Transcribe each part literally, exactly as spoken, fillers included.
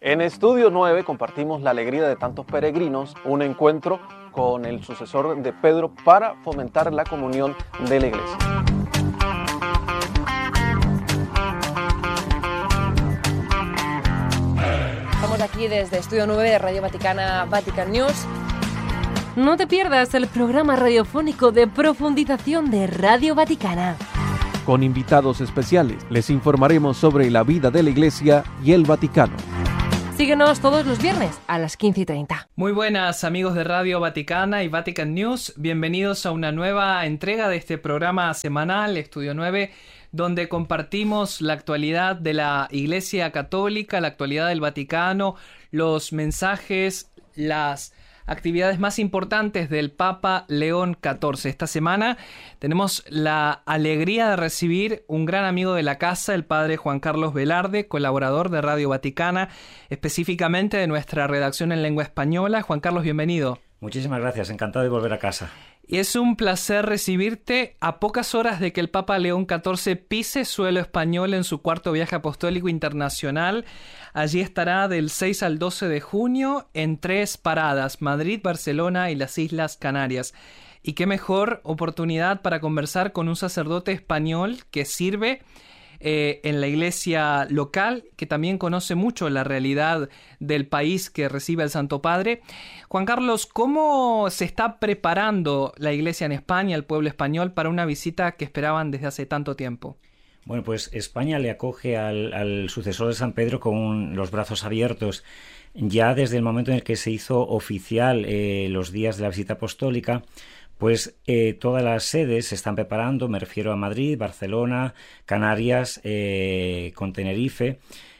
En Estudio nueve compartimos la alegría de tantos peregrinos, un encuentro con el sucesor de Pedro para fomentar la comunión de la Iglesia. Estamos aquí desde Estudio nueve de Radio Vaticana, Vatican News. No te pierdas el programa radiofónico de profundización de Radio Vaticana. Con invitados especiales les informaremos sobre la vida de la Iglesia y el Vaticano. Síguenos todos los viernes a las quince y treinta. Muy buenas amigos de Radio Vaticana y Vatican News. Bienvenidos a una nueva entrega de este programa semanal, Estudio nueve, donde compartimos la actualidad de la Iglesia Católica, la actualidad del Vaticano, los mensajes, las actividades más importantes del Papa León catorce. Esta semana tenemos la alegría de recibir un gran amigo de la casa, el padre Juan Carlos Velarde, colaborador de Radio Vaticana, específicamente de nuestra redacción en lengua española. Juan Carlos, bienvenido. Muchísimas gracias, encantado de volver a casa. Y es un placer recibirte a pocas horas de que el Papa León catorce pise suelo español en su cuarto viaje apostólico internacional. Allí estará del seis al doce de junio en tres paradas: Madrid, Barcelona y las Islas Canarias. Y qué mejor oportunidad para conversar con un sacerdote español que sirve eh, en la iglesia local, que también conoce mucho la realidad del país que recibe el Santo Padre. Juan Carlos, ¿cómo se está preparando la iglesia en España, el pueblo español, para una visita que esperaban desde hace tanto tiempo? Bueno, pues España le acoge al, al sucesor de San Pedro con un, los brazos abiertos. Ya desde el momento en el que se hizo oficial eh, los días de la visita apostólica, pues eh, todas las sedes se están preparando, me refiero a Madrid, Barcelona, Canarias, eh, con Tenerife.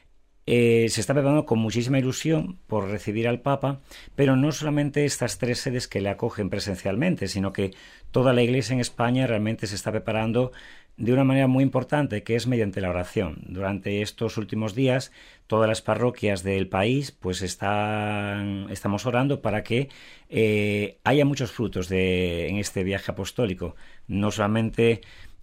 Eh, se está preparando con muchísima ilusión por recibir al Papa, pero no solamente estas tres sedes que le acogen presencialmente, sino que toda la Iglesia en España realmente se está preparando de una manera muy importante, que es mediante la oración. Durante estos últimos días, todas las parroquias del país, pues están, estamos orando para que eh, haya muchos frutos de, en este viaje apostólico, no solamente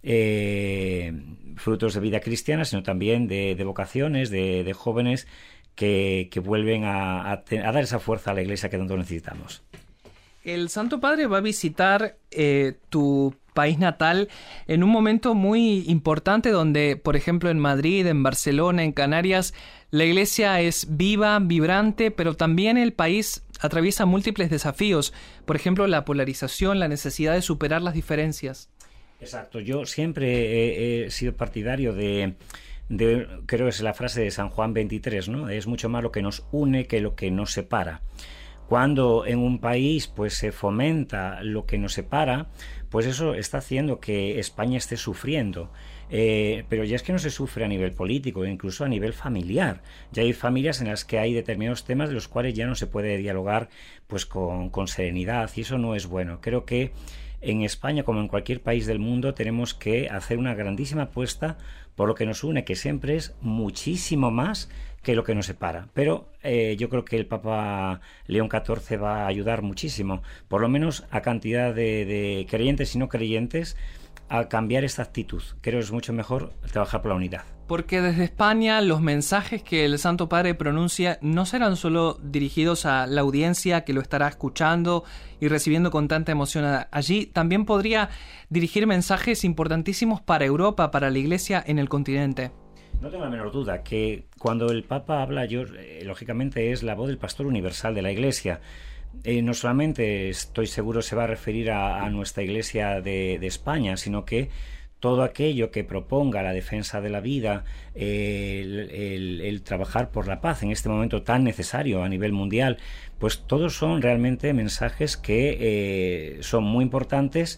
Eh, frutos de vida cristiana, sino también de, de vocaciones, de, de jóvenes que, que vuelven a, a, a dar esa fuerza a la Iglesia que tanto necesitamos. El Santo Padre va a visitar eh, tu país natal en un momento muy importante donde, por ejemplo, en Madrid, en Barcelona, en Canarias, la Iglesia es viva, vibrante, pero también el país atraviesa múltiples desafíos, por ejemplo, la polarización, la necesidad de superar las diferencias. Exacto, yo siempre he, he sido partidario de, de, creo que es la frase de San Juan veintitrés, ¿no? Es mucho más lo que nos une que lo que nos separa. Cuando en un país pues se fomenta lo que nos separa, pues eso está haciendo que España esté sufriendo. Eh, pero ya es que no se sufre a nivel político, incluso a nivel familiar. Ya hay familias en las que hay determinados temas de los cuales ya no se puede dialogar pues con, con serenidad, y eso no es bueno. Creo que en España, como en cualquier país del mundo, tenemos que hacer una grandísima apuesta por lo que nos une, que siempre es muchísimo más que lo que nos separa. Pero eh, yo creo que el Papa León catorce va a ayudar muchísimo, por lo menos a cantidad de, de creyentes y no creyentes, a cambiar esta actitud. Creo que es mucho mejor trabajar por la unidad. Porque desde España los mensajes que el Santo Padre pronuncia no serán solo dirigidos a la audiencia que lo estará escuchando y recibiendo con tanta emoción allí, también podría dirigir mensajes importantísimos para Europa, para la Iglesia en el continente. No tengo la menor duda que cuando el Papa habla, yo eh, lógicamente es la voz del pastor universal de la Iglesia. Eh, no solamente estoy seguro se va a referir a, a nuestra Iglesia de, de España, sino que todo aquello que proponga la defensa de la vida, eh, el, el, el trabajar por la paz en este momento tan necesario a nivel mundial, pues todos son realmente mensajes que eh, son muy importantes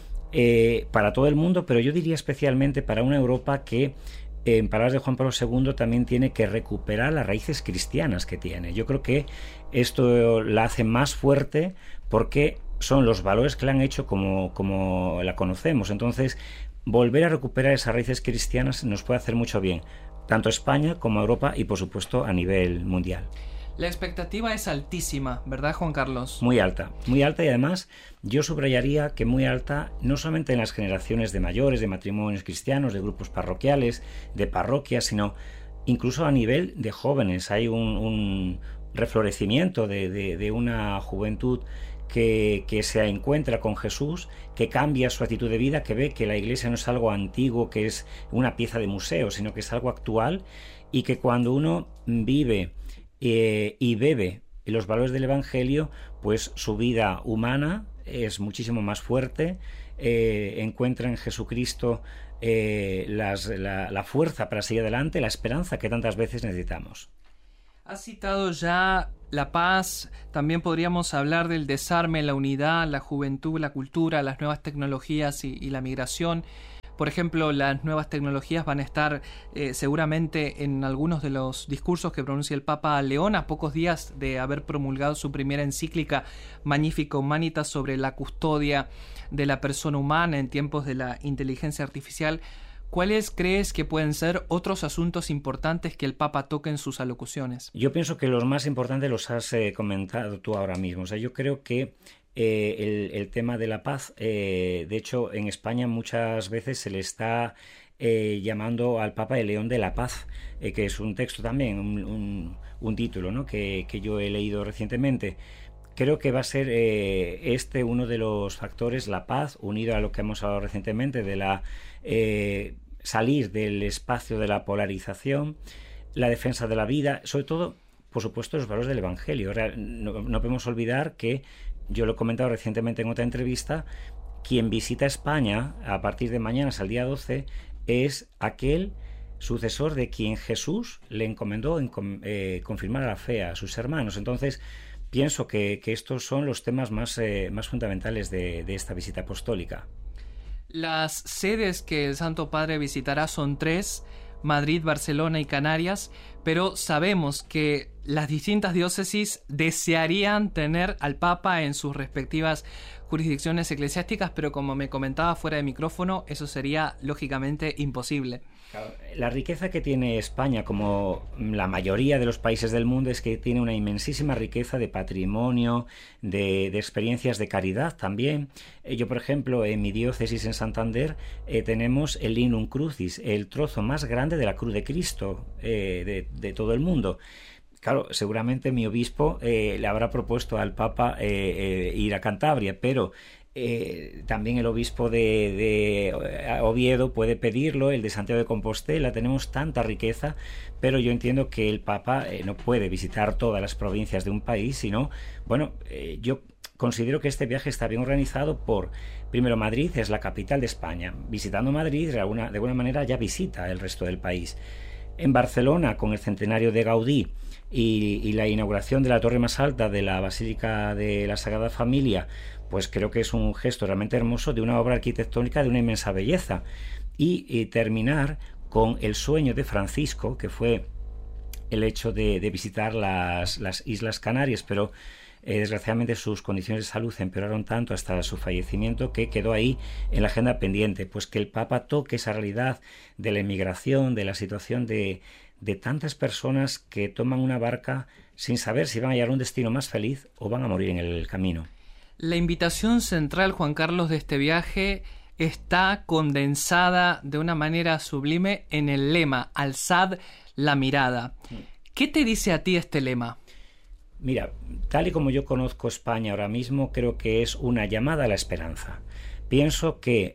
eh, para todo el mundo, pero yo diría especialmente para una Europa que, en palabras de Juan Pablo segundo, también tiene que recuperar las raíces cristianas que tiene. Yo creo que esto la hace más fuerte porque son los valores que la han hecho como, como la conocemos. Entonces, volver a recuperar esas raíces cristianas nos puede hacer mucho bien, tanto a España como a Europa y, por supuesto, a nivel mundial. La expectativa es altísima, ¿verdad, Juan Carlos? Muy alta, muy alta, y además yo subrayaría que muy alta no solamente en las generaciones de mayores, de matrimonios cristianos, de grupos parroquiales, de parroquias, sino incluso a nivel de jóvenes. Hay un, un reflorecimiento de, de, de una juventud que, que se encuentra con Jesús, que cambia su actitud de vida, que ve que la Iglesia no es algo antiguo, que es una pieza de museo, sino que es algo actual, y que cuando uno vive eh, y bebe los valores del Evangelio, pues su vida humana es muchísimo más fuerte, eh, encuentra en Jesucristo eh, las, la, la fuerza para seguir adelante, la esperanza que tantas veces necesitamos. Has citado ya la paz, también podríamos hablar del desarme, la unidad, la juventud, la cultura, las nuevas tecnologías y, y la migración. Por ejemplo, las nuevas tecnologías van a estar eh, seguramente en algunos de los discursos que pronuncia el Papa León a pocos días de haber promulgado su primera encíclica Magnificat Humanitas sobre la custodia de la persona humana en tiempos de la inteligencia artificial. ¿Cuáles crees que pueden ser otros asuntos importantes que el Papa toque en sus alocuciones? Yo pienso que los más importantes los has eh, comentado tú ahora mismo. O sea, yo creo que eh, el, el tema de la paz, eh, de hecho, en España muchas veces se le está eh, llamando al Papa el León de la Paz, eh, que es un texto también, un, un, un título, ¿no?, que, que yo he leído recientemente. Creo que va a ser eh, este uno de los factores, la paz, unido a lo que hemos hablado recientemente de la eh, salir del espacio de la polarización, la defensa de la vida, sobre todo, por supuesto, los valores del Evangelio. Ahora, no, no podemos olvidar que, yo lo he comentado recientemente en otra entrevista, quien visita España a partir de mañana hasta el día doce es aquel sucesor de quien Jesús le encomendó en, eh, confirmar la fe a sus hermanos. Entonces, pienso que, que estos son los temas más, eh, más fundamentales de, de esta visita apostólica. Las sedes que el Santo Padre visitará son tres: Madrid, Barcelona y Canarias, pero sabemos que las distintas diócesis desearían tener al Papa en sus respectivas jurisdicciones eclesiásticas, pero como me comentaba fuera de micrófono, eso sería lógicamente imposible. La riqueza que tiene España, como la mayoría de los países del mundo, es que tiene una inmensísima riqueza de patrimonio, de, de experiencias de caridad también. Yo, por ejemplo, en mi diócesis en Santander eh, tenemos el Linum Crucis, el trozo más grande de la cruz de Cristo eh, de, de todo el mundo. Claro, seguramente mi obispo eh, le habrá propuesto al Papa eh, eh, ir a Cantabria, pero Eh, también el obispo de, de Oviedo puede pedirlo, el de Santiago de Compostela. Tenemos tanta riqueza, pero yo entiendo que el Papa eh, no puede visitar todas las provincias de un país, sino, bueno, eh, yo considero que este viaje está bien organizado por, primero, Madrid es la capital de España. Visitando Madrid, de alguna, de alguna manera ya visita el resto del país. En Barcelona, con el centenario de Gaudí y, y la inauguración de la torre más alta de la Basílica de la Sagrada Familia, pues creo que es un gesto realmente hermoso de una obra arquitectónica de una inmensa belleza. Y, y terminar con el sueño de Francisco, que fue el hecho de, de visitar las, las Islas Canarias, pero eh, desgraciadamente sus condiciones de salud empeoraron tanto hasta su fallecimiento que quedó ahí en la agenda pendiente. Pues que el Papa toque esa realidad de la emigración, de la situación de, de tantas personas que toman una barca sin saber si van a llegar a un destino más feliz o van a morir en el camino. La invitación central, Juan Carlos, de este viaje está condensada de una manera sublime en el lema: alzad la mirada. ¿Qué te dice a ti este lema? Mira, tal y como yo conozco España ahora mismo, creo que es una llamada a la esperanza. Pienso que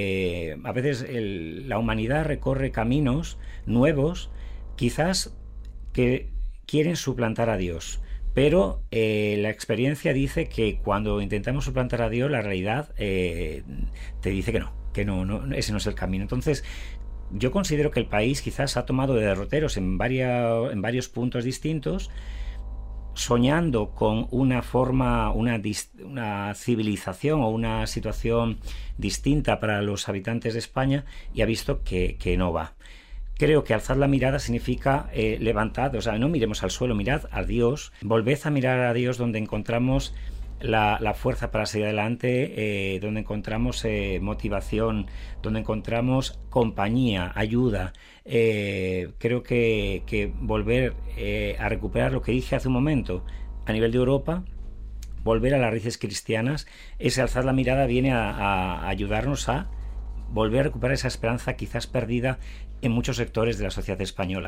eh, a veces el, la humanidad recorre caminos nuevos, quizás que quieren suplantar a Dios. Pero eh, la experiencia dice que cuando intentamos suplantar a Dios, la realidad eh, te dice que no, que no, no, ese no es el camino. Entonces, yo considero que el país quizás ha tomado de derroteros en, varias, en varios puntos distintos, soñando con una forma, una, una civilización o una situación distinta para los habitantes de España, y ha visto que, que no va. Creo que alzar la mirada significa eh, levantad, o sea, no miremos al suelo, mirad a Dios, volved a mirar a Dios donde encontramos la, la fuerza para seguir adelante, eh, donde encontramos eh, motivación, donde encontramos compañía, ayuda. Eh, creo que, que volver eh, a recuperar lo que dije hace un momento a nivel de Europa, volver a las raíces cristianas, ese alzar la mirada viene a, a ayudarnos a volver a recuperar esa esperanza quizás perdida en muchos sectores de la sociedad española.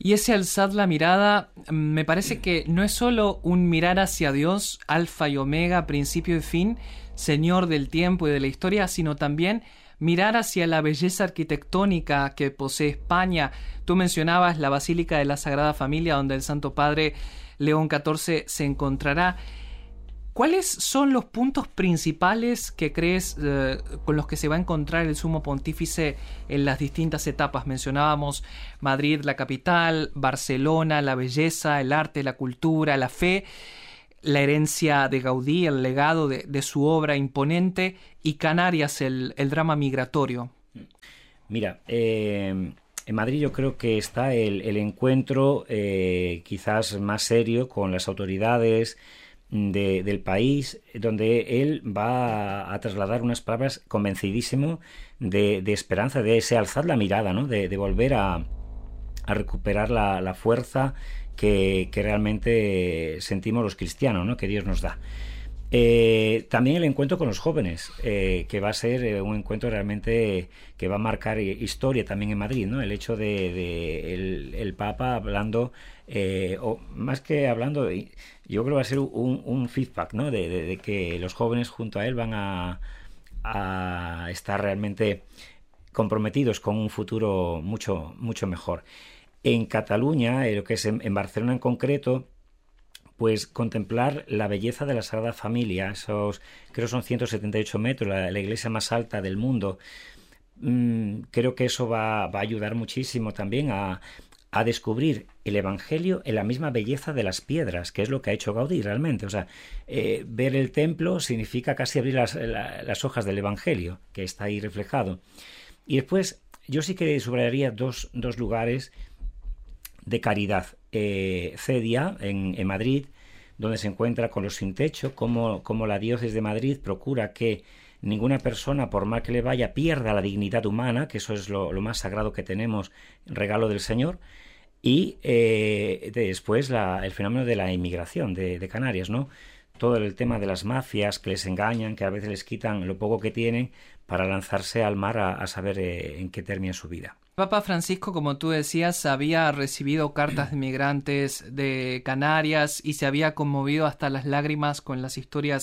Y ese alzad la mirada, me parece que no es solo un mirar hacia Dios, alfa y omega, principio y fin, Señor del tiempo y de la historia, sino también mirar hacia la belleza arquitectónica que posee España. Tú mencionabas la Basílica de la Sagrada Familia, donde el Santo Padre León catorce se encontrará. ¿Cuáles son los puntos principales que crees eh, con los que se va a encontrar el Sumo Pontífice en las distintas etapas? Mencionábamos Madrid, la capital, Barcelona, la belleza, el arte, la cultura, la fe, la herencia de Gaudí, el legado de, de su obra imponente, y Canarias, el, el drama migratorio. Mira, eh, en Madrid yo creo que está el, el encuentro eh, quizás más serio con las autoridades De, del país, donde él va a, a trasladar unas palabras convencidísimo de, de esperanza, de ese alzar la mirada, ¿no? de, de volver a, a recuperar la, la fuerza que, que realmente sentimos los cristianos, ¿no? Que Dios nos da. Eh, también el encuentro con los jóvenes, eh, que va a ser eh, un encuentro realmente que va a marcar historia también en Madrid, ¿no? El hecho de, de el, el Papa hablando, eh, o más que hablando, yo creo que va a ser un, un feedback, ¿no? De, de, de que los jóvenes junto a él van a, a estar realmente comprometidos con un futuro mucho, mucho mejor. En Cataluña, eh, lo que es en, en Barcelona en concreto, pues contemplar la belleza de la Sagrada Familia, esos creo son ciento setenta y ocho metros, la, la iglesia más alta del mundo. Mm, creo que eso va, va a ayudar muchísimo también a, a descubrir el Evangelio en la misma belleza de las piedras, que es lo que ha hecho Gaudí realmente. O sea, eh, ver el templo significa casi abrir las, la, las hojas del Evangelio, que está ahí reflejado. Y después, yo sí que subrayaría dos, dos lugares de caridad. Eh, Cedia, en, en Madrid, donde se encuentra con los sin techo, como, como la diócesis de Madrid procura que ninguna persona, por mal que le vaya, pierda la dignidad humana, que eso es lo, lo más sagrado que tenemos, regalo del Señor. Y eh, después la, el fenómeno de la inmigración de, de Canarias, ¿no? Todo el tema de las mafias que les engañan, que a veces les quitan lo poco que tienen para lanzarse al mar a, a saber eh, en qué termina su vida. Papa Francisco, como tú decías, había recibido cartas de migrantes de Canarias y se había conmovido hasta las lágrimas con las historias